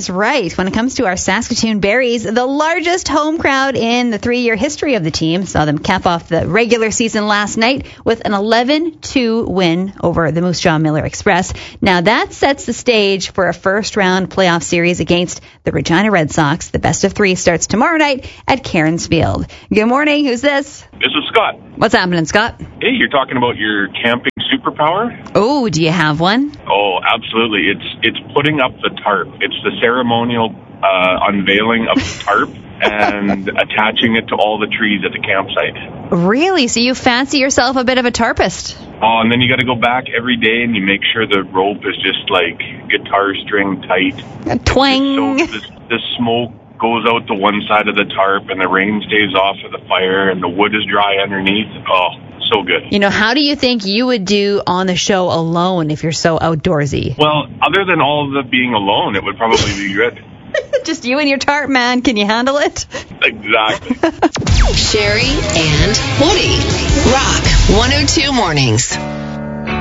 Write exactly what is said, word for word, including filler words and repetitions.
That's right. When it comes to our Saskatoon Berries, the largest home crowd in the three-year history of the team saw them cap off the regular season last night with an eleven two win over the Moose Jaw Miller Express. Now that sets the stage for a first-round playoff series against the Regina Red Sox. The best of three starts tomorrow night at Cairns Field. Good morning. Who's this? This is Scott. What's happening, Scott? Hey, you're talking about your camping superpower? Oh, do you have one? Oh, absolutely. It's it's putting up the tarp. It's the ceremonial uh, unveiling of the tarp and attaching it to all the trees at the campsite. Really? So you fancy yourself a bit of a tarpist? Oh, and then you got to go back every day and you make sure the rope is just like guitar string tight. A twang. So this, this smoke goes out to one side of the tarp and the rain stays off of the fire and the wood is dry underneath. Oh, so good. You know, how do you think you would do on the show alone if you're so outdoorsy? Well, other than all of the being alone, it would probably be good. Just you and your tarp, man. Can you handle it? Exactly. Sherry and Woody. Rock one oh two Mornings.